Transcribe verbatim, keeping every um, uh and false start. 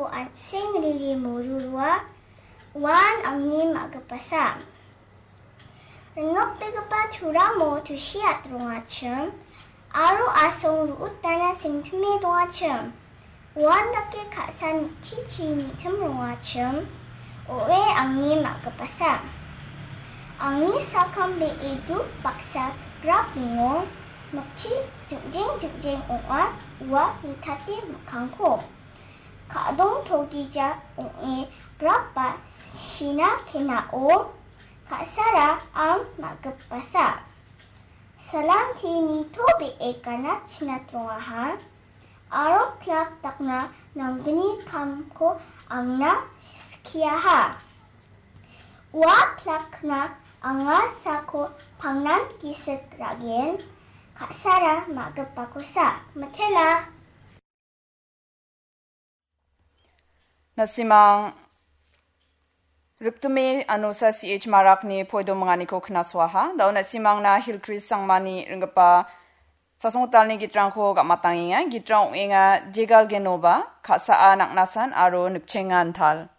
at sing riri mururua, wan angin magapasam. Renok pegapa chura mo tu siat rongacem, aro asong ruut tanah sing tumi rongacem. Wan dake kasan cici mitem rongacem, oe angin magapasam. Angin sakam be itu paksa grab ngong, makci jeng jeng oat, ua itati makangko. Kadong togija oe grab pa sina kenao, Kak Sarah ang magpasa. Salanti ni tobi e kanat sinatrongahan, aro klak takna ng binikam ko ang na skiyaha. Wa klak na ang sako pangnan kisik ragin, Kak Sarah magpakusa. Matela. Nasimang Ruptumi anu sa C H Marak ni poido mangani ko knaswaha daw na simang na Hilcris sangmani ringapa sasongtal ni gitrang ko ga matanginga gitrang inga jegal genova ka sa anak nasan aro nipchengan tal